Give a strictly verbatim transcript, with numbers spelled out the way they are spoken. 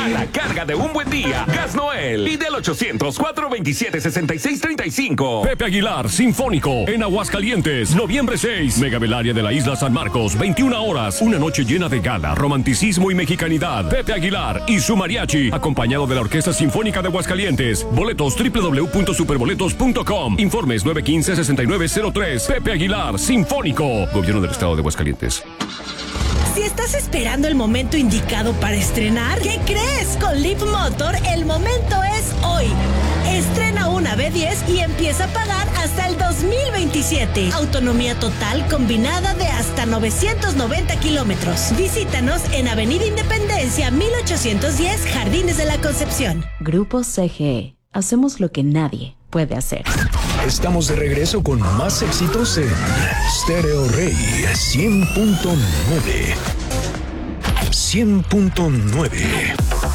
A la carga de un buen día, Gas Noel. Pide al ochocientos, cuatrocientos veintisiete, sesenta y seis treinta y cinco. Pepe Aguilar, Sinfónico, en Aguascalientes, noviembre seis. Mega Belaria de la Isla San Marcos, veintiuna horas. Una noche llena de gala, romanticismo y mexicanidad. Pepe Aguilar y su mariachi, acompañado de la Orquesta Sinfónica de Aguascalientes. Boletos doble u doble u doble u punto superboletos punto com. Informes nueve uno cinco, seis nueve cero tres. Pepe Aguilar, Sinfónico. Gobierno del Estado de Aguascalientes. Si estás esperando el momento indicado para estrenar, ¿qué crees? Con Leaf Motor el momento es hoy. Estrena una B diez y empieza a pagar hasta el dos mil veintisiete. Autonomía total combinada de hasta novecientos noventa kilómetros. Visítanos en Avenida Independencia mil ochocientos diez, Jardines de la Concepción. Grupo C G E. Hacemos lo que nadie puede hacer. Estamos de regreso con más éxitos en Stereo Rey cien punto nueve. cien punto nueve.